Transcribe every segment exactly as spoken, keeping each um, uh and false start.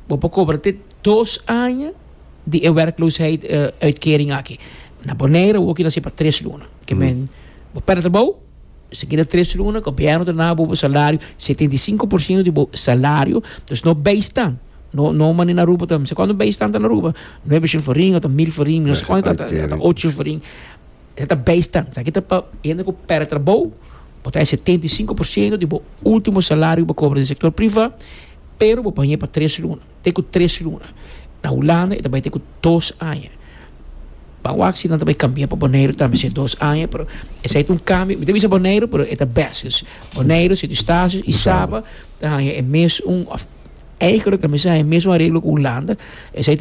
we cobren dos anos de werkloosheid uh, uitkering aqui. Na Bonaire, ook in para três lunas. Que men, we perder bom, se quer três lunas, o governo daarna o salário setenta e cinco por cento do salário, dus no bijstand. No, no man in Aruba tam. Se quando bijstand na Aruba, nove mil farinha, ou mil farinha, não sei quanto, oito farinha. É bijstand. Se quer para ainda que perder bom, pode setenta e cinco por cento do último salário que cobra do setor privado, pero vou pagar para três lunas. Tem que três lunas. Na Holanda, e também tem que dois anos. Para o accidente também cambia para Bonaire, também ser dois anos, mas esse é um cambio. Me deve ser Bonaire, mas é o best. Bonaire, se estágios, e sábado, é mesmo um. Eigenlijk, dan é mesmo arreglo com a Holanda. Esse é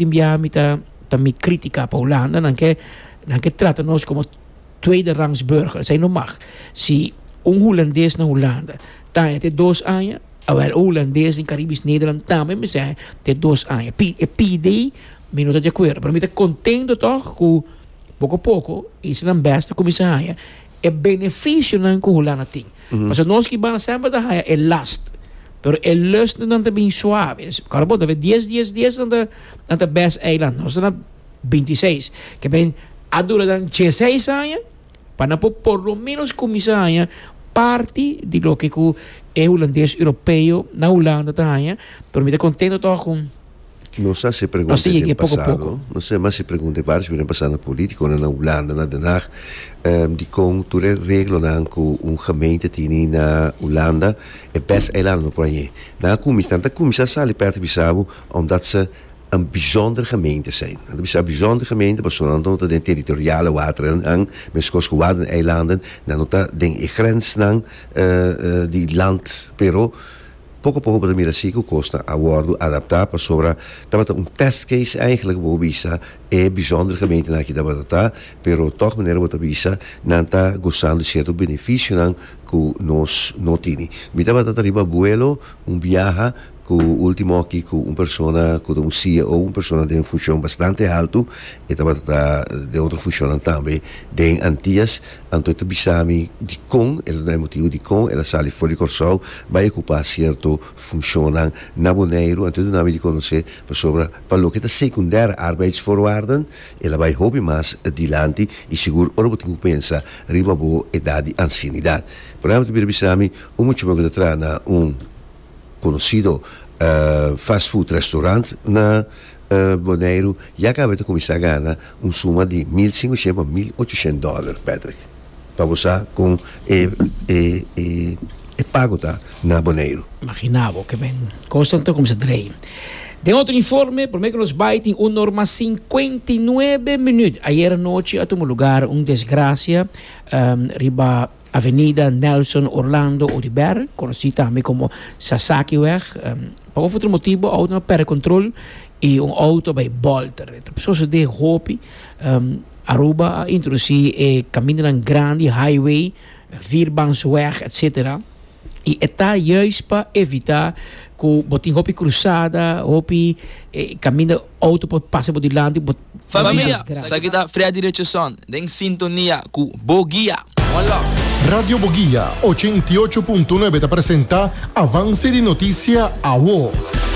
o também crítica para a Holanda, não que não que trata nós como tweede rangs burger. Zij não mag. Se um holandês na Holanda tem até dois anos, o holandês em Caribisch Nederland também, mas é até dois anos. E P D, me não está de acordo. Para mim, está contente toch que, pouco a pouco, isso não basta comissária. É benefício não que a Holanda tem. Mas nós que vamos sempre da é last. Pero el lust não está bem suave. Cara, bom, deve dez, dez, dez na na na best eiland. Nós na vinte e seis. Que bem a dura dan dezesseis anos para por lo menos comissária parte de lo que é holandês europeu na Holanda também. Pero me está contente toch com. Não sei se pergunta no passado, não sei, mas se pergunta vários viram passar na política, ou na Holanda, na Den Haag, um, die kon toen regelen na que um gemeente tinha na Holanda é best eiland no project. Na comissão, da comissão sali perto Bissau, omdat ze een bijzonder gemeente zijn. Dat is een bijzonder gemeente, maar zo'n dat de territoriale wateren hang, met skoskowaden eilanden, dan dat ding in grens nang, uh, uh, die land pero pouco a pouco para mim assim que custa a bordo adaptar para sobre estava um test case eigenlijk bo bisa é bijzonder gemeente na que dava tá pero toch maneira bota bisa não tá gostando de certo benefício não que nós não tini me dava tá riba vuelo um viaja com o último aqui com uma pessoa com um C E O, uma pessoa de uma função bastante alto e estava de outra função também de Antillas, então tu bisami de com, ele não é motivo de com, ela sai fora de Corsol, vai ocupar certo função na Bonaire, então tu não me conhecer para sobre para o que é secundária arbeidsvoorwaarden, ela vai hobby mais adiante e seguro ora botinho pensa riba boa idade ancianidade. Por exemplo, tu bisami um muito bom que tra na um conhecido uh, fast food restaurante na uh, Bonaire e acaba de começar a ganhar uma suma de mil e cinquecento a mil e oitocentos dólares, Patrick, para você com e, e, e, e pago tá na Bonaire. Imaginava que bem, constante como se dreia. De outro informe, por meio que nos baitem uma hora cinquenta e nove minutos. Ayer à noite, a tomar lugar uma desgraça, um, riba Avenida Nelson Orlando Odiber, conhecida também como Sasaki-weg. Um, por outro motivo, a auto não perde controle e um auto vai bolter. As pessoas de Hopi, um, Aruba, introduzir e caminho grande highway, vierbansweg, etcétera. E está juist para evitar que o botinho Hopi cruzada, Hopi eh, caminho auto pode passar por delante. Família, essa aqui está freia de direção, em sintonia com Boguia. Olá. Radio Boguía ochenta y ocho punto nueve te presenta Avance de Noticia A W O.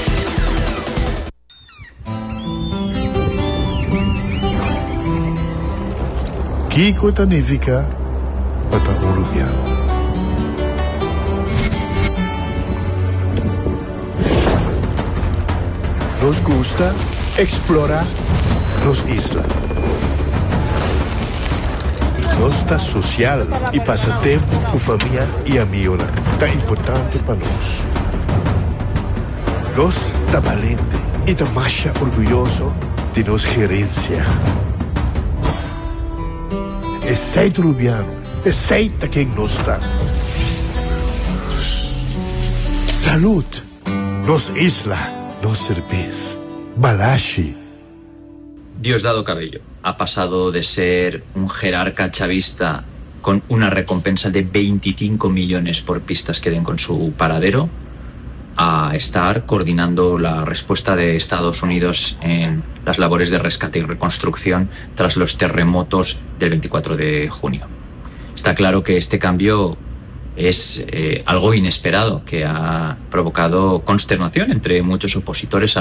Kiko Tanifica para Uruguay. Nos gusta explorar las islas. Nossa social e passatempo com família e amigos tão importante para nós. Nós tá valente e tá mais orgulhoso de nossa gerência. É seito rubiano, é seita quem nós está. Salud, nos isla, nos cerveza, Balashi. Diosdado Cabello ha pasado de ser un jerarca chavista con una recompensa de veinticinco millones por pistas que den con su paradero a estar coordinando la respuesta de Estados Unidos en las labores de rescate y reconstrucción tras los terremotos del veinticuatro de junio. Está claro que este cambio es eh, algo inesperado que ha provocado consternación entre muchos opositores a